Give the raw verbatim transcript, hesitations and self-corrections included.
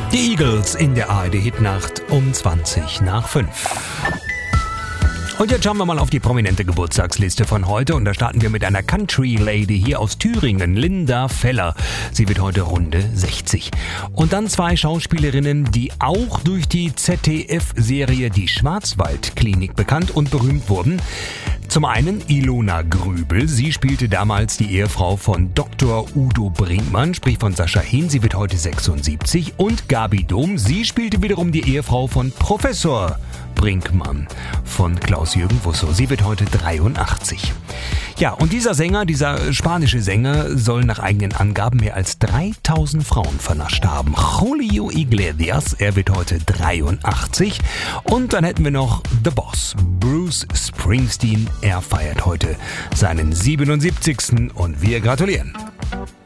Die Eagles in der A R D-Hitnacht um zwanzig nach fünf. Und jetzt schauen wir mal auf die prominente Geburtstagsliste von heute und da starten wir mit einer Country-Lady hier aus Thüringen, Linda Feller. Sie wird heute runde sechzig. Und dann zwei Schauspielerinnen, die auch durch die Z D F-Serie Die Schwarzwaldklinik bekannt und berühmt wurden. Zum einen Ilona Grübel, sie spielte damals die Ehefrau von Doktor Udo Brinkmann, sprich von Sascha Hehn, sie wird heute sechsundsiebzig. Und Gabi Dom, sie spielte wiederum die Ehefrau von Professor Brinkmann von Klaus-Jürgen Wusso. Sie wird heute dreiundachtzig. Ja, und dieser Sänger, dieser spanische Sänger, soll nach eigenen Angaben mehr als dreitausend Frauen vernascht haben. Julio Iglesias, er wird heute dreiundachtzig. Und dann hätten wir noch The Boss, Bruce Springsteen. Er feiert heute seinen siebenundsiebzigsten und wir gratulieren.